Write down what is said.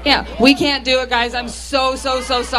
Yeah, we can't do it, guys. I'm so sorry.